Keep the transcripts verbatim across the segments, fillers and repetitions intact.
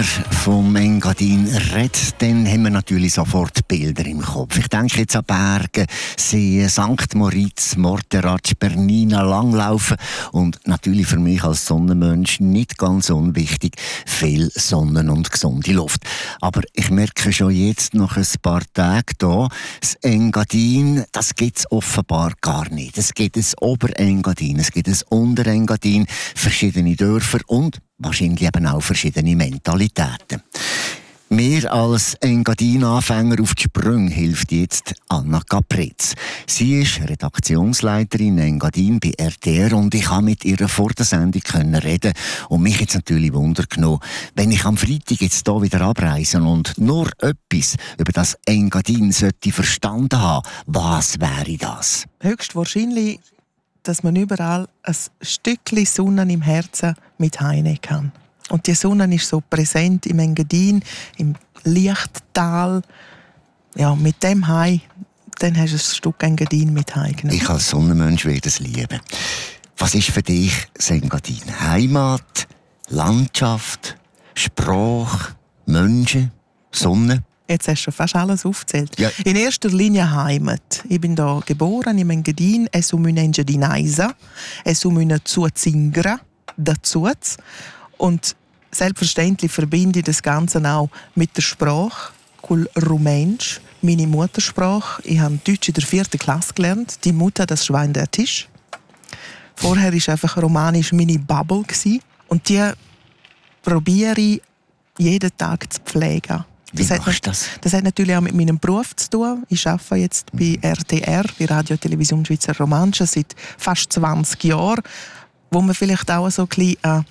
man vom Engadin redet, dann haben wir natürlich sofort Bilder im Kopf. Ich denke jetzt an Berge, Seen, Sankt Moritz, Morteratsch, Bernina, Langlaufen und natürlich für mich als Sonnenmensch nicht ganz unwichtig, viel Sonne und gesunde Luft. Aber ich merke schon jetzt nach ein paar Tagen hier, das Engadin, das gibt es offenbar gar nicht. Es gibt ein Oberengadin, es gibt ein Unterengadin, verschiedene Dörfer und wahrscheinlich eben auch verschiedene Mentalitäten. Mir als Engadin-Anfänger auf die Sprünge hilft jetzt Anna Capretz. Sie ist Redaktionsleiterin Engadin bei R T R und ich konnte mit ihr vor der Sendung reden und mich jetzt natürlich Wunder genommen, wenn ich am Freitag jetzt hier wieder abreise und nur etwas über das Engadin sollte verstanden haben, was wäre das? Höchstwahrscheinlich, dass man überall ein Stückchen Sonne im Herzen mit heimnehmen kann. Und die Sonne ist so präsent im Engadin, im Lichttal. Ja, mit dem Heim, dann hast du ein Stück Engadin mit heimgenommen. Ich als Sonnenmensch will das lieben. Was ist für dich das Engadin? Heimat, Landschaft, Sprache, Menschen, Sonne? Jetzt hast du schon fast alles aufgezählt. Ja. In erster Linie Heimat. Ich bin hier geboren im Engadin. Es um eine Engadinaisa. Es um eine Zuzingra. Dazu. Und selbstverständlich verbinde ich das Ganze auch mit der Sprache. Kul Rumänisch, meine Muttersprache. Ich habe Deutsch in der vierten Klasse gelernt. Die Mutter, das Schwein, der Tisch. Vorher war einfach Romanisch meine Bubble. Und die probiere ich jeden Tag zu pflegen. Wie Das machst hat, du das? das hat natürlich auch mit meinem Beruf zu tun. Ich arbeite jetzt bei R T R, bei Radio Television Schweizer Romanche, seit fast zwanzig Jahren, wo man vielleicht auch so ein bisschen eine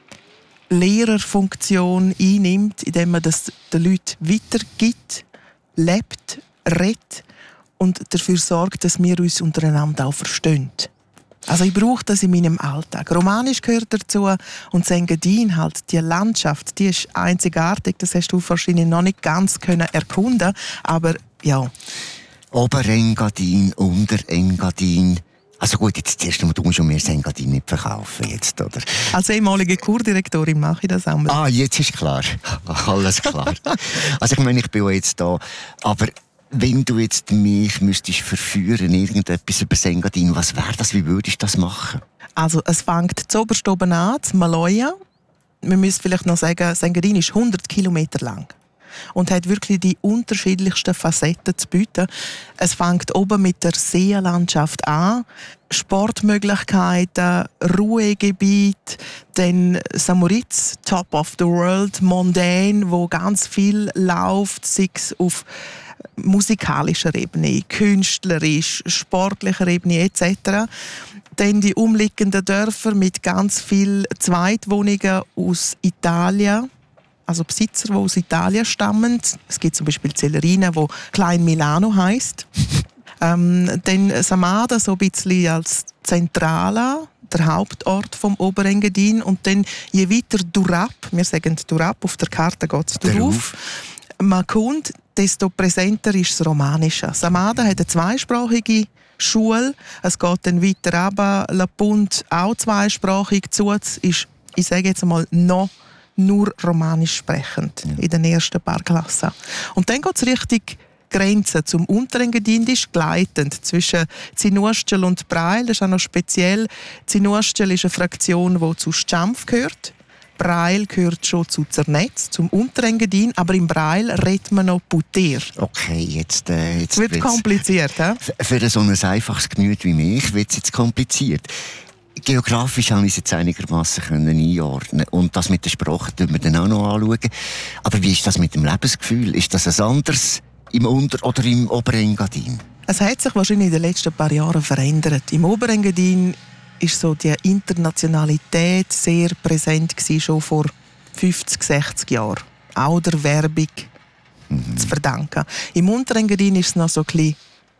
Lehrerfunktion einnimmt, indem man das den Leuten weitergibt, lebt, redet und dafür sorgt, dass wir uns untereinander auch verstehen. Also ich brauche das in meinem Alltag. Romanisch gehört dazu und das Engadin, halt, die Landschaft, die ist einzigartig. Das hast du wahrscheinlich noch nicht ganz können erkunden, aber ja. Oberengadin, Unterengadin. Also gut, jetzt zuerst mal, du musst mir das Engadin nicht verkaufen jetzt, oder? Als ehemalige Kurdirektorin mache ich das auch. Ah, jetzt ist klar. Alles klar. Also ich meine, ich bin ja jetzt da, aber wenn du jetzt mich müsstest verführen, irgendetwas über das Engadin, was wäre das? Wie würdest du das machen? Also es fängt zuoberst oben an, zu Maloja. Wir müssen vielleicht noch sagen, das Engadin ist hundert Kilometer lang und hat wirklich die unterschiedlichsten Facetten zu bieten. Es fängt oben mit der Seenlandschaft an, Sportmöglichkeiten, Ruhegebiet, dann Samoritz, Top of the World, Mondän, wo ganz viel läuft, sei es auf musikalischer Ebene, künstlerisch, sportlicher Ebene et cetera. Dann die umliegenden Dörfer mit ganz vielen Zweitwohnungen aus Italien, also Besitzer, die aus Italien stammen. Es gibt zum Beispiel Celerina, wo Klein Milano heisst. ähm, dann Samada so ein bisschen als Zentrale, der Hauptort vom Oberengadin. Und dann je weiter Durab, wir sagen Durab, auf der Karte geht es darauf, man kommt, desto präsenter ist das Romanische. Samada hat eine zweisprachige Schule. Es geht dann weiter runter. La Punt auch zweisprachig. Zuz ist, ich sage jetzt mal, noch nur Romanisch sprechend in den ersten paar Klassen. Und dann geht es richtig Grenze zum Unterengadin, die ist gleitend zwischen Zinustel und Breil. Das ist auch noch speziell. Zinustel ist eine Fraktion, die zu Schampf gehört. Breil gehört schon zu Zernetz, zum Unterengadin, aber im Breil redet man noch Puter. Okay, jetzt, äh, jetzt wird kompliziert, hä? Für so ein einfaches Gemüt wie mich wird es jetzt kompliziert. Geografisch habe ich es jetzt einigermaßen einordnen und das mit der Sprache tun wir dann auch noch anschauen. Aber wie ist das mit dem Lebensgefühl? Ist das ein anderes im Unter- oder im Oberengadin? Es hat sich wahrscheinlich in den letzten paar Jahren verändert. Im Oberengadin ist so die Internationalität sehr präsent gewesen, schon vor fünfzig, sechzig Jahren. Auch der Werbung mhm. zu verdanken. Im Unterengadin ist es noch so ein bisschen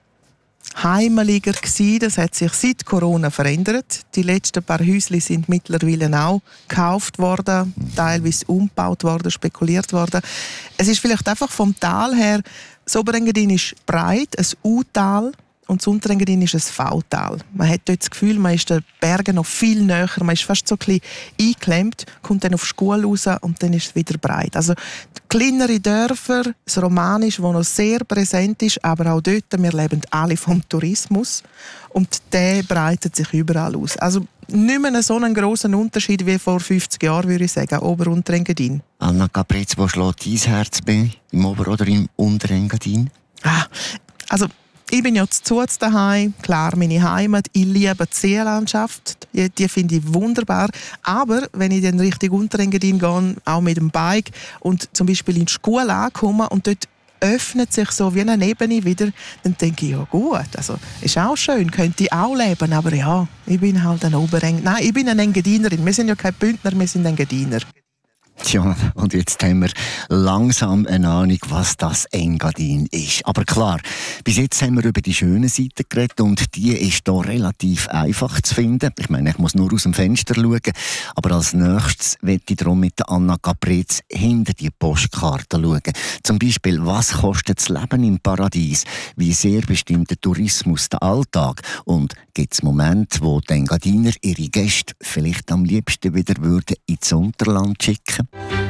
heimeliger gewesen. Das hat sich seit Corona verändert. Die letzten paar Häuschen sind mittlerweile auch gekauft worden, mhm. teilweise umgebaut worden, spekuliert worden. Es ist vielleicht einfach vom Tal her, das Oberengadin ist breit, ein U-Tal, und das Unterengadin ist ein V-Tal. Man hat dort das Gefühl, man ist den Bergen noch viel näher, man ist fast so ein bisschen eingeklemmt, kommt dann auf die Schule raus und dann ist es wieder breit. Also kleinere Dörfer, das Romanisch, das noch sehr präsent ist, aber auch dort, wir leben alle vom Tourismus und der breitet sich überall aus. Also nicht mehr so einen grossen Unterschied wie vor fünfzig Jahren, würde ich sagen, Ober- und Unterengadin. Anna Caprez, wo schlägt dein Herz bei? Im Ober- oder im Unterengadin? Ah, also ich bin ja zu Hause daheim, klar, meine Heimat. Ich liebe die Seenlandschaft, die, die finde ich wunderbar. Aber wenn ich dann Richtung Unterengadin gehe, auch mit dem Bike und zum Beispiel in die Schule ankomme und dort öffnet sich so wie eine Ebene wieder, dann denke ich, ja gut, also ist auch schön, könnte ich auch leben, aber ja, ich bin halt ein Obereng... Nein, ich bin eine Engadinerin, wir sind ja keine Bündner, wir sind Engadiner. Tja, und jetzt haben wir langsam eine Ahnung, was das Engadin ist. Aber klar, bis jetzt haben wir über die schönen Seiten geredet und die ist hier relativ einfach zu finden. Ich meine, ich muss nur aus dem Fenster schauen. Aber als nächstes möchte ich darum mit Anna Caprez hinter die Postkarte schauen. Zum Beispiel, was kostet das Leben im Paradies? Wie sehr bestimmt der Tourismus den Alltag? Und gibt es Momente, wo die Engadiner ihre Gäste vielleicht am liebsten wieder würden ins Unterland schicken?